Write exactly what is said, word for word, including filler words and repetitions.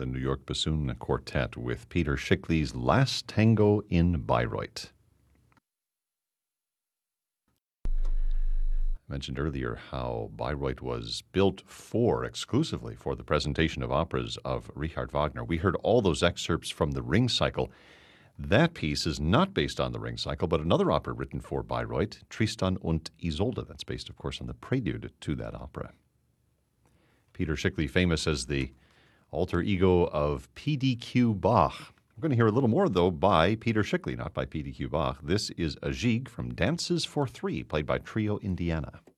the New York Bassoon Quartet with Peter Schickli's Last Tango in Bayreuth. I mentioned earlier how Bayreuth was built for, exclusively for the presentation of operas of Richard Wagner. We heard all those excerpts from the Ring Cycle. That piece is not based on the Ring Cycle, but another opera written for Bayreuth, Tristan und Isolde. That's based, of course, on the prelude to that opera. Peter Schickli, famous as the alter ego of P D Q Bach. We're going to hear a little more, though, by Peter Schickli, not by P D Q Bach. This is a Gigue from Dances for Three, played by Trio Indiana.